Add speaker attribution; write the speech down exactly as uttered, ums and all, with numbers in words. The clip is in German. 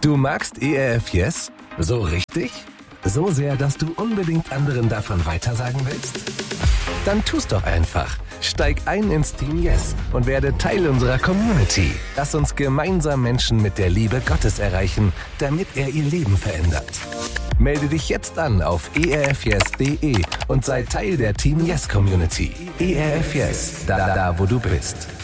Speaker 1: Du magst E R F Yes? So richtig? So sehr, dass du unbedingt anderen davon weitersagen willst? Dann tu's doch einfach. Steig ein ins Team Yes und werde Teil unserer Community. Lass uns gemeinsam Menschen mit der Liebe Gottes erreichen, damit er ihr Leben verändert. Melde dich jetzt an auf e r f yes punkt de und sei Teil der Team Yes Community. E R F Yes, da, da wo du bist.